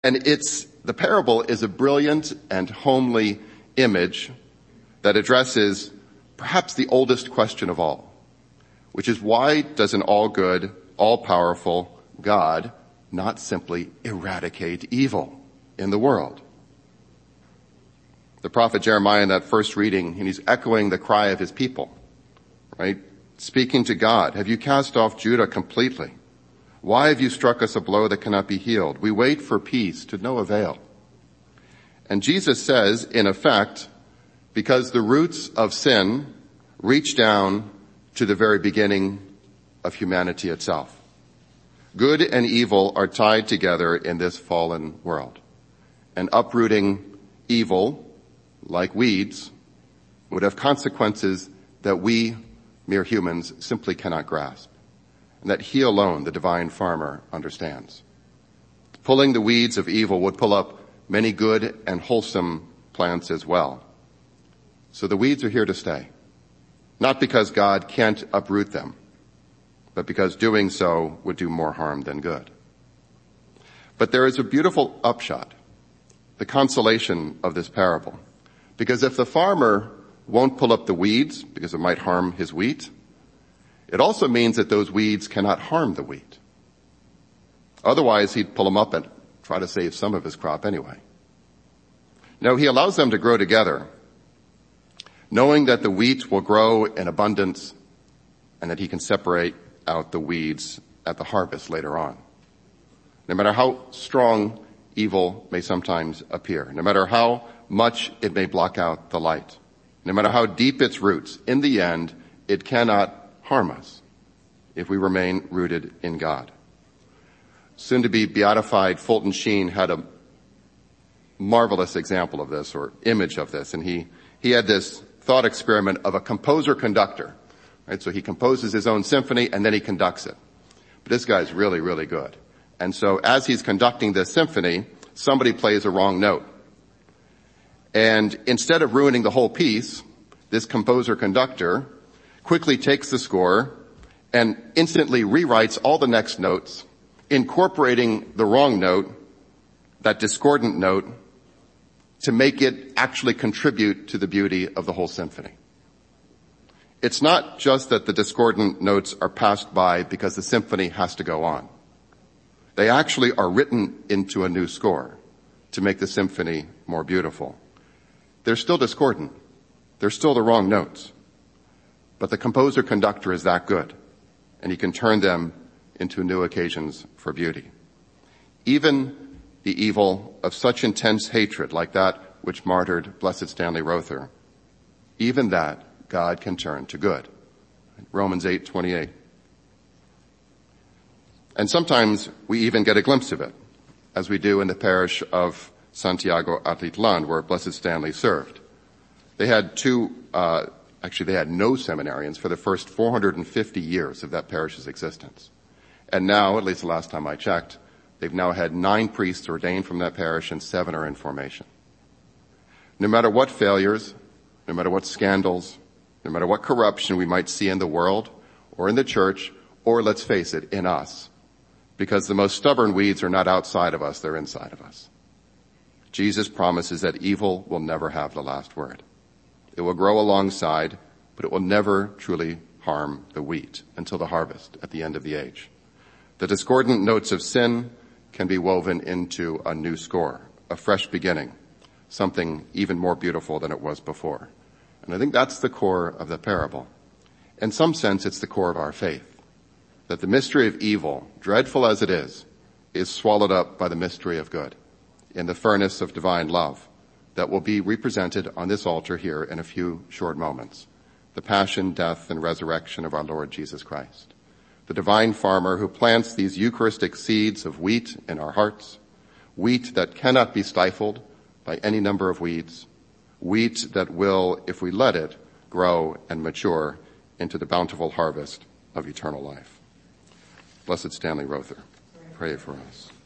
And the parable is a brilliant and homely image that addresses perhaps the oldest question of all, which is, why does an all-good, all-powerful God not simply eradicate evil in the world? The prophet Jeremiah in that first reading, and he's echoing the cry of his people, right? Speaking to God, have you cast off Judah completely? Why have you struck us a blow that cannot be healed? We wait for peace to no avail. And Jesus says, in effect, because the roots of sin reach down to the very beginning of humanity itself. Good and evil are tied together in this fallen world. And uprooting evil, like weeds, would have consequences that we, mere humans, simply cannot grasp, and that he alone, the divine farmer, understands. Pulling the weeds of evil would pull up many good and wholesome plants as well. So the weeds are here to stay, not because God can't uproot them, but because doing so would do more harm than good. But there is a beautiful upshot, the consolation of this parable. Because if the farmer won't pull up the weeds because it might harm his wheat, it also means that those weeds cannot harm the wheat. Otherwise, he'd pull them up and try to save some of his crop anyway. No, he allows them to grow together, knowing that the wheat will grow in abundance and that he can separate out the weeds at the harvest later on. No matter how strong evil may sometimes appear, no matter how much it may block out the light, no matter how deep its roots, in the end, it cannot harm us if we remain rooted in God. Soon to be beatified Fulton Sheen had a marvelous example of this, or image of this, and he had this thought experiment of a composer-conductor, right? So he composes his own symphony and then he conducts it. But this guy's really, really good. And so as he's conducting this symphony, somebody plays a wrong note. And instead of ruining the whole piece, this composer-conductor quickly takes the score and instantly rewrites all the next notes, incorporating the wrong note, that discordant note, to make it actually contribute to the beauty of the whole symphony. It's not just that the discordant notes are passed by because the symphony has to go on. They actually are written into a new score to make the symphony more beautiful. They're still discordant. They're still the wrong notes. But the composer-conductor is that good, and he can turn them into new occasions for beauty. Even the evil of such intense hatred, like that which martyred Blessed Stanley Rother, even that God can turn to good. Romans 8:28. And sometimes we even get a glimpse of it, as we do in the parish of Santiago Atitlan, where Blessed Stanley served. They had they had no seminarians for the first 450 years of that parish's existence. And now, at least the last time I checked, they've now had 9 priests ordained from that parish and 7 are in formation. No matter what failures, no matter what scandals, no matter what corruption we might see in the world or in the church, or let's face it, in us, because the most stubborn weeds are not outside of us, they're inside of us. Jesus promises that evil will never have the last word. It will grow alongside, but it will never truly harm the wheat until the harvest at the end of the age. The discordant notes of sin can be woven into a new score, a fresh beginning, something even more beautiful than it was before. And I think that's the core of the parable. In some sense, it's the core of our faith, that the mystery of evil, dreadful as it is swallowed up by the mystery of good in the furnace of divine love that will be represented on this altar here in a few short moments. The passion, death, and resurrection of our Lord Jesus Christ. The divine farmer who plants these Eucharistic seeds of wheat in our hearts, wheat that cannot be stifled by any number of weeds, wheat that will, if we let it, grow and mature into the bountiful harvest of eternal life. Blessed Stanley Rother, pray for us.